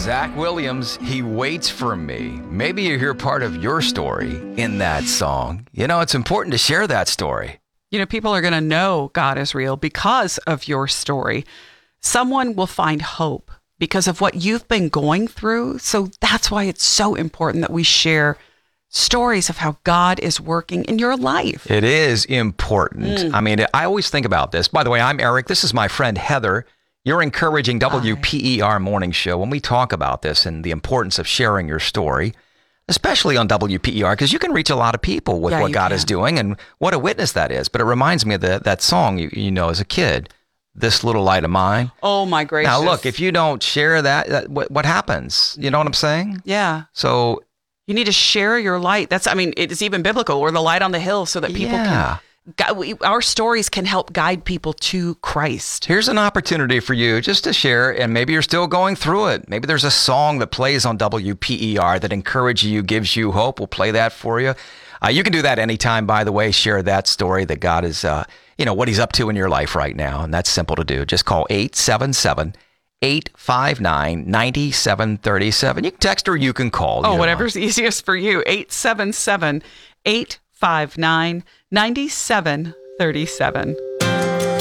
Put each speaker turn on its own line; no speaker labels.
Zach Williams, He Waits for Me. Maybe you hear part of your story in that song. You know, it's important to share that story.
You know, people are going to know God is real because of your story. Someone will find hope because of what you've been going through. So that's why it's so important that we share stories of how God is working in your life.
It is important. I mean, I always think about this. By the way, I'm Eric. This is my friend Heather. You're encouraging WPER Morning Show when we talk about this and the importance of sharing your story, especially on WPER, because you can reach a lot of people with what God is doing and what a witness that is. But it reminds me of that song you know as a kid, This Little Light of Mine.
Oh, my gracious.
Now, look, if you don't share that what happens? You know what I'm saying?
Yeah.
So
you need to share your light. It's even biblical. We're the light on the hill so that people can... our stories can help guide people to Christ.
Here's an opportunity for you just to share, and maybe you're still going through it. Maybe there's a song that plays on WPER that encourages you, gives you hope. We'll play that for you. You can do that anytime, by the way. Share that story that God is, what he's up to in your life right now. And that's simple to do. Just call 877-859-9737. You can text or you can call.
Whatever's easiest for you. 877-859-9737.